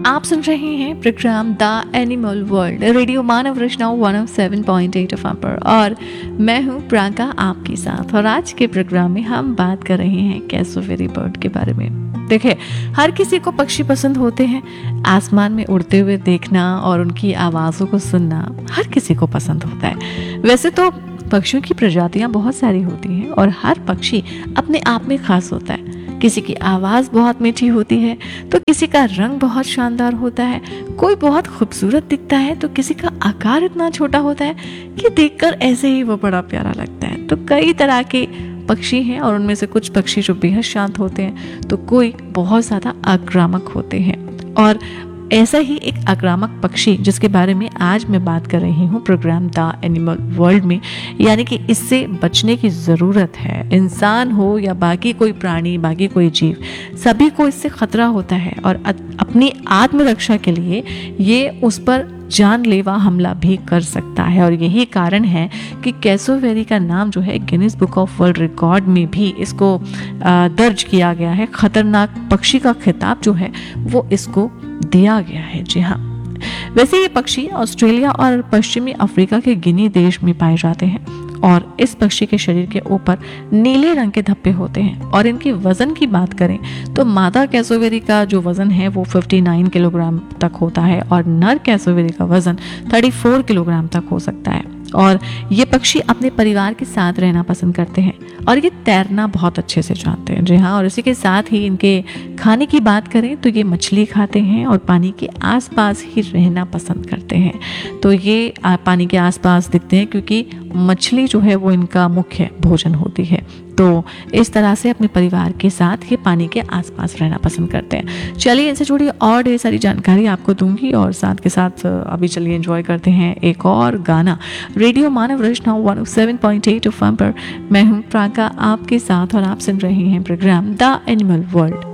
आप सुन रहे हैं programme the animal world radio Manav Rachna 107.8 FM पर और मैं हूं प्राका आपके साथ। और आज के प्रोग्राम में हम बात कर रहे हैं कैसोवेरी बर्ड के बारे में। देखिए, हर किसी को पक्षी पसंद होते हैं। आसमान में उड़ते हुए देखना और उनकी आवाज़ों को सुनना हर किसी को पसंद होता है। वैसे तो पक्षियों की प्रजातियां बहुत सारी होती हैं और हर पक्षी अपने आप में खास होता है। किसी की आवाज़ बहुत मीठी होती है तो किसी का रंग बहुत शानदार होता है, कोई बहुत खूबसूरत दिखता है तो किसी का आकार इतना छोटा होता है कि देखकर ऐसे ही वो बड़ा प्यारा लगता है। तो कई तरह के पक्षी हैं और उनमें से कुछ पक्षी जो बेहद शांत होते हैं तो कोई बहुत ज़्यादा आक्रामक होते हैं। और ऐसा ही एक आक्रामक पक्षी जिसके बारे में आज मैं बात कर रही हूँ प्रोग्राम द एनिमल वर्ल्ड में, यानी कि इससे बचने की ज़रूरत है। इंसान हो या बाकी कोई प्राणी, बाकी कोई जीव, सभी को इससे खतरा होता है और अपनी आत्मरक्षा के लिए ये उस पर जानलेवा हमला भी कर सकता है। और यही कारण है कि कैसोवेरी का नाम जो है Guinness book of world record में भी इसको दर्ज किया गया है। खतरनाक पक्षी का खिताब जो है वो इसको दिया गया है। जी हाँ, वैसे ये पक्षी ऑस्ट्रेलिया और पश्चिमी अफ्रीका के गिनी देश में पाए जाते हैं और इस पक्षी के शरीर के ऊपर नीले रंग के धब्बे होते हैं। और इनके वजन की बात करें तो मादा कैसोवेरी का जो वजन है वो 59 किलोग्राम तक होता है और नर कैसोवेरी का वजन 34 किलोग्राम तक हो सकता है। और ये पक्षी अपने परिवार के साथ रहना पसंद करते हैं और ये तैरना बहुत अच्छे से जानते हैं। जी हाँ, और इसी के साथ ही इनके खाने की बात करें तो ये मछली खाते हैं और पानी के आसपास ही रहना पसंद करते हैं। तो ये पानी के आसपास दिखते हैं क्योंकि मछली जो है वो इनका मुख्य भोजन होती है। तो इस तरह से अपने परिवार के साथ ये पानी के आसपास रहना पसंद करते हैं। चलिए, इनसे जुड़ी और ढेर सारी जानकारी आपको दूंगी और साथ के साथ अभी चलिए एंजॉय करते हैं एक और गाना। रेडियो मानव रचना 107.8 एफएम पर मैं हूँ प्राका आपके साथ और आप सुन रहे हैं प्रोग्राम द एनिमल वर्ल्ड।